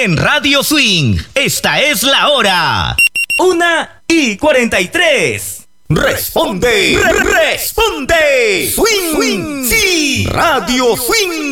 En Radio Swing, esta es la hora. 1:43. Responde, responde. Swing, sí. Radio Swing.